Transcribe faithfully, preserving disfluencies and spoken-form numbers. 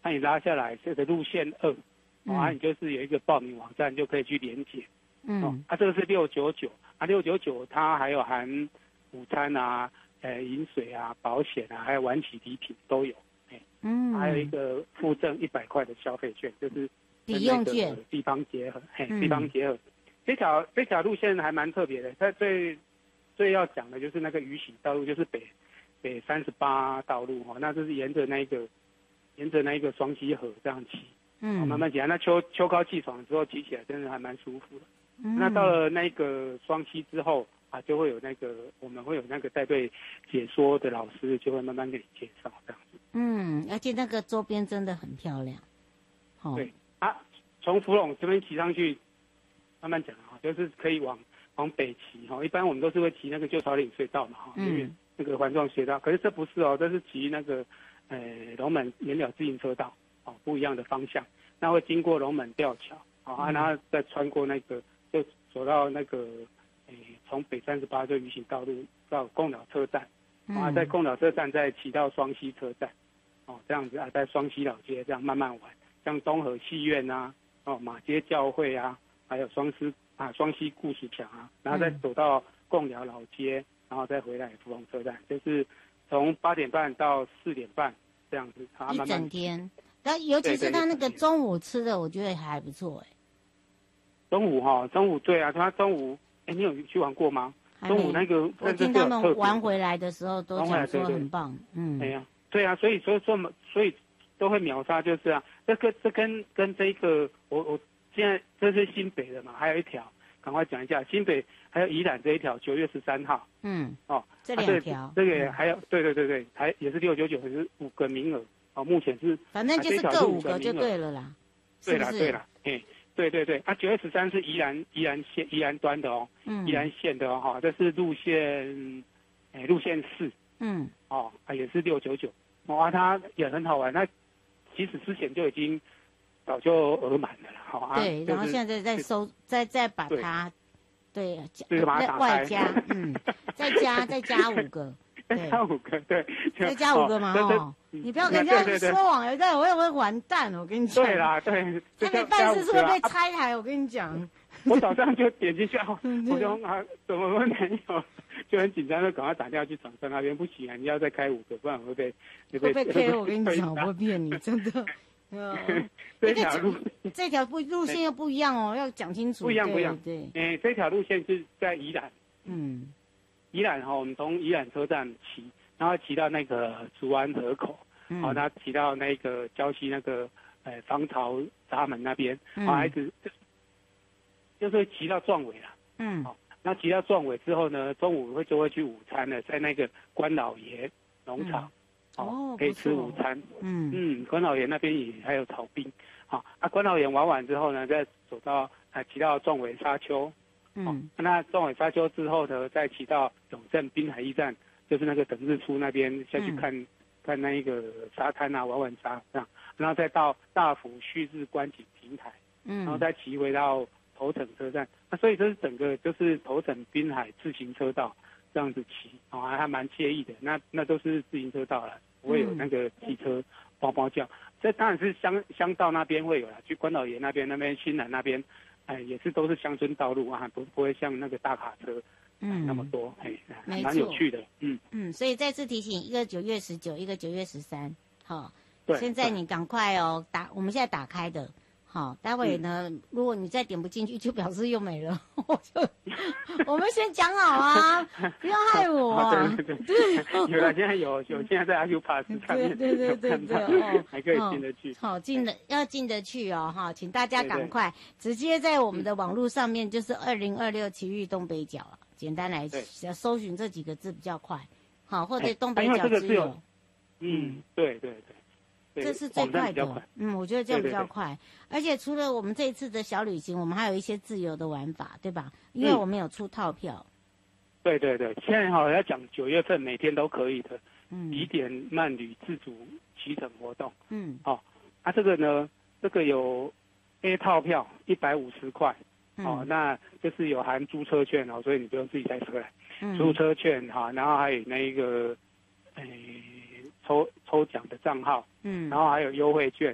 那你拉下来这个路线二，嗯、啊，你就是有一个报名网站就可以去连结。 嗯， 哦，啊，这个是六九九，啊，六九九它还有含午餐啊，呃，饮水啊，保险啊，还有晚起礼品都有。哎，嗯，还有一个附赠一百块的消费券，就是抵用券， 地方结合，嘿， 嗯、 地方结合。这条这条路线还蛮特别的，它最最要讲的就是那个鱼行道路，就是北北三十八道路哦，那就是沿着那个沿着那个双溪河这样骑，嗯、哦，慢慢骑。那秋秋高气爽之后骑起来真的还蛮舒服的。嗯、那到了那个双溪之后啊，就会有那个我们会有那个带队解说的老师，就会慢慢给你介绍这样子。 嗯，而且那个周边真的很漂亮。 哦、对啊，从福隆这边骑上去，慢慢讲啊，就是可以往往北骑哈。一般我们都是会骑那个旧草岭隧道嘛哈，因为那个环状隧道。可是这不是哦，这是骑那个呃龙门原了自行车道哦，不一样的方向。那会经过龙门吊桥啊，然后再穿过那个。就走到那个，诶，从北三十八就鱼行道路到贡寮车站，然后在贡寮车站再骑到双溪车站，哦，这样子啊，在双溪老街这样慢慢玩，像东河戏院啊，哦，马街教会啊，还有双溪啊双溪故事墙啊，然后再走到贡寮老街，然后再回来福隆车站，就是从八点半到四点半这样子，啊，慢慢一整天。那尤其是他那个中午吃的，我觉得还不错哎。 中午哈，中午对啊，他中午，哎，你有去玩过吗？中午那个， 我听他们玩回来的时候都讲说很棒，嗯， 对呀，对啊，所以说说所以都会秒杀，就是啊，这个这跟跟这个，我我现在这是新北的嘛，还有一条，赶快讲一下，新北还有宜兰这一条，九月十三号，嗯，哦， 这两条， 这个还有，对对对对，还也是六九九，也是五个名额，哦，目前是， 反正就是各五个就对了啦， 对啦对啦，哎。对对对，啊，九月十三是宜兰宜兰县宜兰端的哦，嗯，宜兰县的哦，哈，这是路线，哎，路线四，嗯，哦，啊，也是六九九，哇，它也很好玩，那其实之前就已经早就额满了啦，好啊， 对，然后现在再收，再再把它，对， 对，把它打开， 外加，嗯，再加再加五个。 再加五个，对， 再加五个嘛哦，你不要跟人家说谎，有在我会不会完蛋？我跟你讲， 对啦，对， 那你办事是会被拆台，我跟你讲。 我早上就点进去，我说啊，怎么会没有？就很紧张，就赶快打电话去厂商那边，不行啊，你要再开五个，不然会被会被 K。我跟你讲，我会骗你，真的。 这条路， 这条不路线又不一样哦，要讲清楚。 不一样，不一样。 对， 哎，这条路线是在宜兰， 嗯。 宜兰哈，我们从宜兰车站骑，然后骑到那个竹湾河口，嗯，好，他骑到那个礁溪那个呃防潮闸门那边，嗯，啊，一直就是骑到壮尾了，嗯，好，那骑到壮尾之后呢，中午会就会去午餐了，在那个关老爷农场，嗯，哦，可以吃午餐，嗯嗯，关老爷那边也还有草冰，好，啊，关老爷玩完之后呢，再走到啊骑到壮尾沙丘。嗯，哦，那壮尾沙丘之后呢，再骑到永镇滨海驿站，就是那个等日出那边下去看，嗯，看那一个沙滩啊，玩玩沙这样，然后再到大福旭日观景平台，嗯，然后再骑回到头城车站，那所以这是整个就是头城滨海自行车道这样子骑，哦，还还蛮惬意的。那那都是自行车道了，不会有那个汽车嗷嗷叫。这当然是乡乡道那边会有啦，去关老爷那边、那边新南那边。哎，也是都是乡村道路啊，不不会像那个大卡车，嗯，那么多，哎，蛮有趣的，嗯嗯，所以再次提醒，一个九月十九，一个九月十三，好，对，现在你赶快哦，打，我们现在打开的，好，待会呢，嗯，如果你再点不进去，就表示又没了，我就，我们先讲好啊，不要害我啊， 对对对，有了，现在有有，现在在 I Q Pass 上面， 对对对对对，哦， 还可以进得去， 好，进得要进得去哦，哈，请大家赶快直接在我们的网络上面，就是二零二六奇遇东北角了，简单来搜寻这几个字比较快，好，或者东北角之友， 嗯，对对对。 这是最快的，嗯，我觉得这样比较快。而且除了我们这一次的小旅行，我们还有一些自由的玩法，对吧？因为我们有出套票。 对对对，现在哈要讲九月份每天都可以的，嗯，宜点慢旅自主骑乘活动，嗯，好，啊这个呢，这个有 A 套票一百五十块，哦，那就是有含租车券哦，所以你不用自己带车来，嗯，租车券哈，然后还有那一个，诶。抽抽奖的账号，嗯，然后还有优惠券。